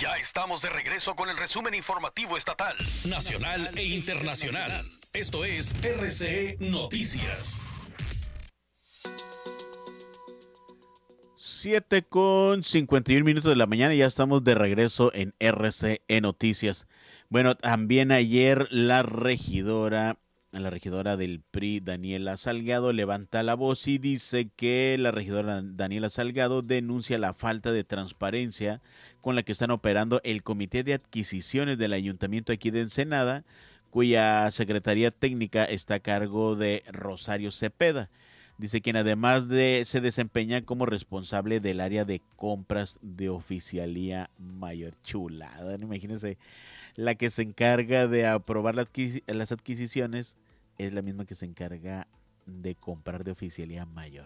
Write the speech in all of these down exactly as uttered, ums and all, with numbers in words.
Ya estamos de regreso con el resumen informativo estatal, nacional e internacional. Esto es R C E Noticias. siete con cincuenta y un minutos de la mañana, ya estamos de regreso en R C E Noticias. Bueno, también ayer la regidora, la regidora del P R I, Daniela Salgado, levanta la voz y dice que la regidora Daniela Salgado denuncia la falta de transparencia con la que están operando el Comité de Adquisiciones del Ayuntamiento aquí de Ensenada, cuya Secretaría Técnica está a cargo de Rosario Cepeda. Dice quien además de se desempeña como responsable del área de compras de Oficialía Mayor. Chulada, ¿no? Imagínense, la que se encarga de aprobar las, adquis las adquisiciones es la misma que se encarga de comprar de Oficialía Mayor.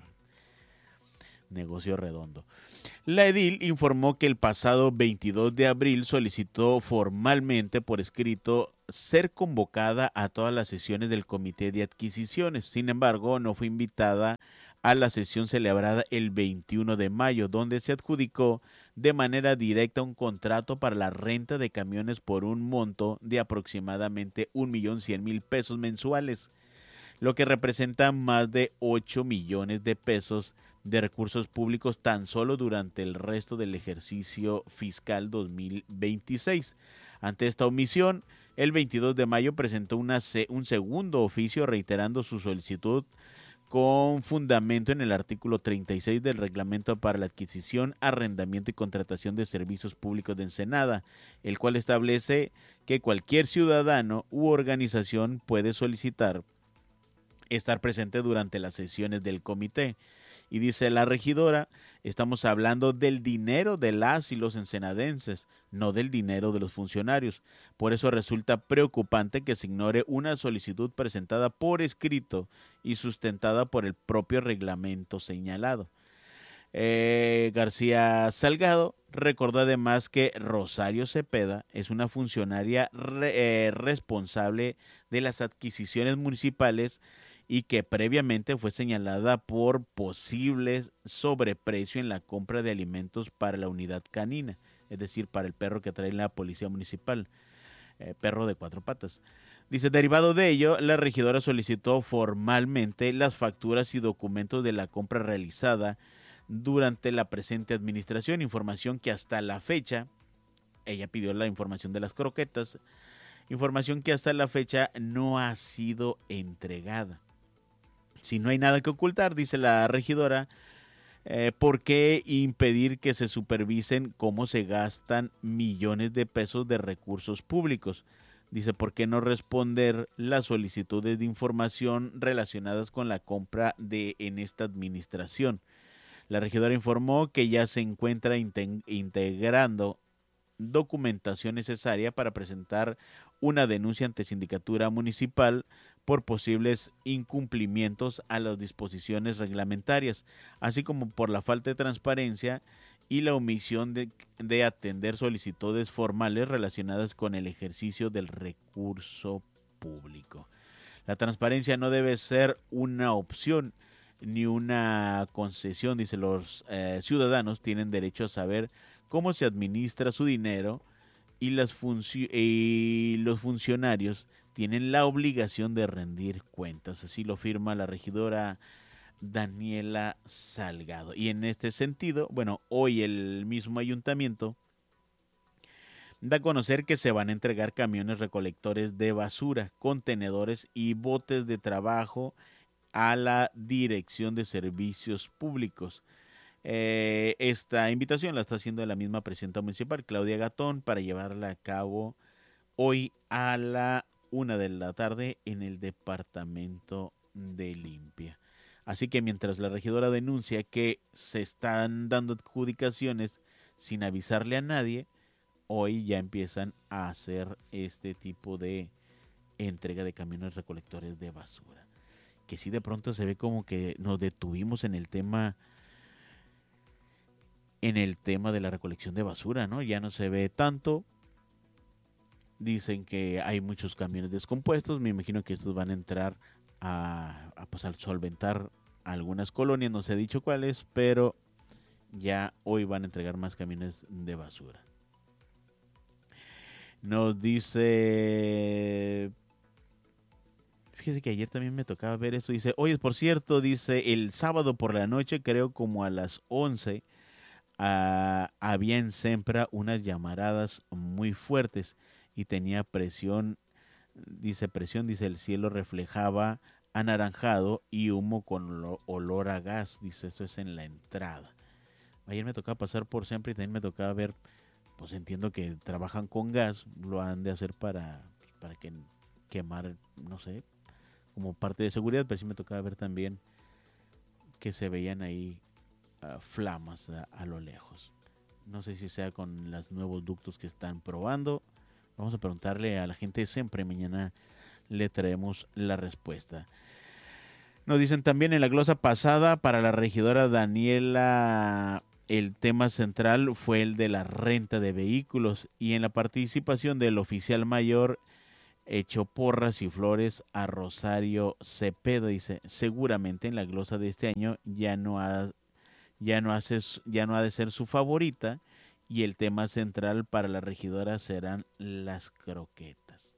Negocio redondo. La edil informó que el pasado veintidós de abril solicitó formalmente por escrito ser convocada a todas las sesiones del Comité de Adquisiciones. Sin embargo, no fue invitada a la sesión celebrada el veintiuno de mayo, donde se adjudicó de manera directa un contrato para la renta de camiones por un monto de aproximadamente un millón cien mil pesos mensuales, lo que representa más de ocho millones de pesos de recursos públicos tan solo durante el resto del ejercicio fiscal dos mil veintiséis. Ante esta omisión, el veintidós de mayo presentó una, un segundo oficio reiterando su solicitud con fundamento en el artículo treinta y seis del Reglamento para la Adquisición, Arrendamiento y Contratación de Servicios Públicos de Ensenada, el cual establece que cualquier ciudadano u organización puede solicitar estar presente durante las sesiones del comité. Y dice la regidora, estamos hablando del dinero de las y los ensenadenses, no del dinero de los funcionarios. Por eso resulta preocupante que se ignore una solicitud presentada por escrito y sustentada por el propio reglamento señalado. Eh, García Salgado recordó además que Rosario Cepeda es una funcionaria re, eh, responsable de las adquisiciones municipales y que previamente fue señalada por posibles sobreprecio en la compra de alimentos para la unidad canina, es decir, para el perro que trae la policía municipal, eh, perro de cuatro patas. Dice, derivado de ello, la regidora solicitó formalmente las facturas y documentos de la compra realizada durante la presente administración, información que hasta la fecha, ella pidió la información de las croquetas, información que hasta la fecha no ha sido entregada. Si no hay nada que ocultar, dice la regidora, eh, ¿por qué impedir que se supervisen cómo se gastan millones de pesos de recursos públicos? Dice, ¿por qué no responder las solicitudes de información relacionadas con la compra de en esta administración? La regidora informó que ya se encuentra integrando documentación necesaria para presentar una denuncia ante Sindicatura Municipal por posibles incumplimientos a las disposiciones reglamentarias, así como por la falta de transparencia y la omisión de, de atender solicitudes formales relacionadas con el ejercicio del recurso público. La transparencia no debe ser una opción ni una concesión, dice, los eh, ciudadanos tienen derecho a saber cómo se administra su dinero y, las funci- y los funcionarios tienen la obligación de rendir cuentas. Así lo firma la regidora Daniela Salgado. Y en este sentido, bueno, hoy el mismo ayuntamiento da a conocer que se van a entregar camiones recolectores de basura, contenedores y botes de trabajo a la Dirección de Servicios Públicos. Eh, esta invitación la está haciendo la misma presidenta municipal, Claudia Gatón, para llevarla a cabo hoy a la una de la tarde en el departamento de Limpia. Así que mientras la regidora denuncia que se están dando adjudicaciones sin avisarle a nadie, hoy ya empiezan a hacer este tipo de entrega de camiones recolectores de basura. Que sí, de pronto se ve como que nos detuvimos en el tema en el tema de la recolección de basura, ¿no? Ya no se ve tanto. Dicen que hay muchos camiones descompuestos. Me imagino que estos van a entrar a, a, pues, a solventar algunas colonias. No se ha dicho cuáles, pero ya hoy van a entregar más camiones de basura. Nos dice... Fíjese que ayer también me tocaba ver eso. Dice, oye, por cierto, dice, el sábado por la noche, creo como a las once, uh, había en Sempra unas llamaradas muy fuertes y tenía presión, dice presión, dice el cielo reflejaba anaranjado y humo con lo, olor a gas. Dice, esto es en la entrada. Ayer me tocaba pasar por Sempra y también me tocaba ver, pues entiendo que trabajan con gas, lo han de hacer para, para que quemar, no sé, como parte de seguridad, pero sí me tocaba ver también que se veían ahí uh, flamas a, a lo lejos. No sé si sea con los nuevos ductos que están probando. Vamos a preguntarle a la gente de Sempra y mañana le traemos la respuesta. Nos dicen también en la glosa pasada, para la regidora Daniela, el tema central fue el de la renta de vehículos, y en la participación del oficial mayor echó porras y flores a Rosario Cepeda. Dice, seguramente en la glosa de este año ya no ha, ya no hace, ya no ha de ser su favorita, y el tema central para la regidora serán las croquetas.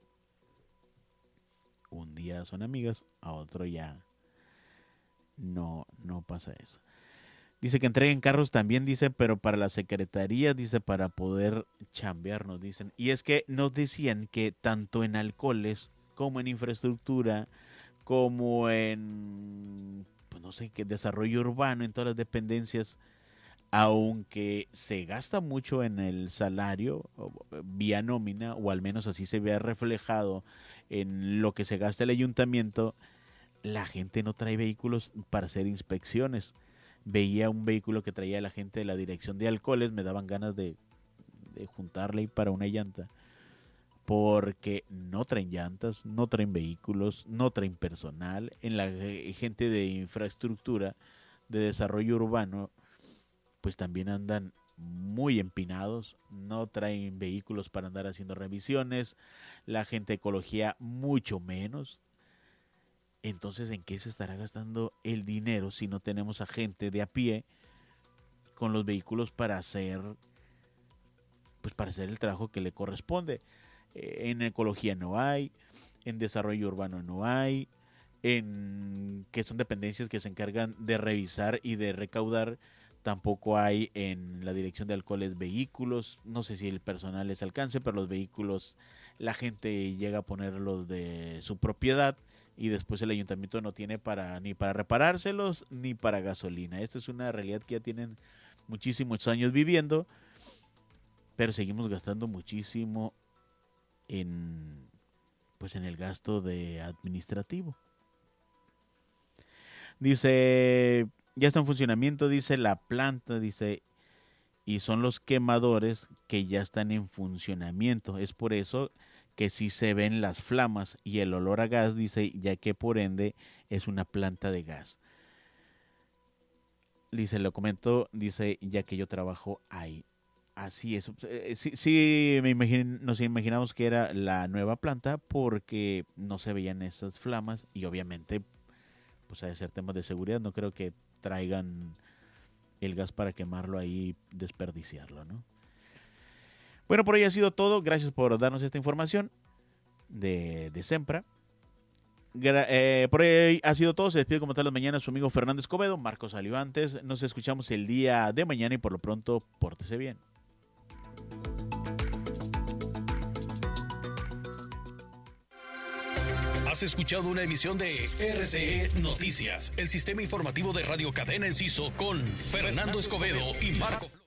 Un día son amigas, a otro ya no, no pasa eso. Dice que entreguen carros también, dice, pero para la secretaría, dice, para poder chambear, nos dicen. Y es que nos decían que tanto en alcoholes, como en infraestructura, como en, pues no sé, qué desarrollo urbano, en todas las dependencias, aunque se gasta mucho en el salario, vía nómina, o al menos así se vea reflejado en lo que se gasta el ayuntamiento, la gente no trae vehículos para hacer inspecciones. Veía un vehículo que traía la gente de la dirección de alcoholes, me daban ganas de, de juntarle para una llanta, porque no traen llantas, no traen vehículos, no traen personal. En la gente de infraestructura, de desarrollo urbano, pues también andan muy empinados, no traen vehículos para andar haciendo revisiones, la gente de ecología mucho menos. Entonces, ¿en qué se estará gastando el dinero si no tenemos a gente de a pie con los vehículos para hacer, pues para hacer el trabajo que le corresponde? Eh, en ecología no hay, en desarrollo urbano no hay, en que son dependencias que se encargan de revisar y de recaudar, tampoco hay en la dirección de alcoholes vehículos. No sé si el personal les alcance, pero los vehículos la gente llega a ponerlos de su propiedad y después el ayuntamiento no tiene para ni para reparárselos ni para gasolina. Esta es una realidad que ya tienen muchísimos años viviendo, pero seguimos gastando muchísimo en, pues en el gasto de administrativo. Dice, ya está en funcionamiento, dice la planta, dice, y son los quemadores que ya están en funcionamiento. Es por eso que sí se ven las flamas y el olor a gas, dice, ya que por ende es una planta de gas. Dice, lo comento, dice, ya que yo trabajo ahí. Así es. Sí, sí me imagino, nos imaginamos que era la nueva planta porque no se veían esas flamas y obviamente, pues ha de ser temas de seguridad. No creo que traigan el gas para quemarlo ahí y desperdiciarlo, ¿no? Bueno, por hoy ha sido todo. Gracias por darnos esta información de, de Sempra. Gra eh, por hoy ha sido todo. Se despide como tal las mañanas su amigo Fernando Escobedo, Marcos Alivantes. Nos escuchamos el día de mañana y por lo pronto, pórtese bien. Has escuchado una emisión de R C E Noticias, el sistema informativo de Radio Cadena Enciso con Fernando Escobedo y Marco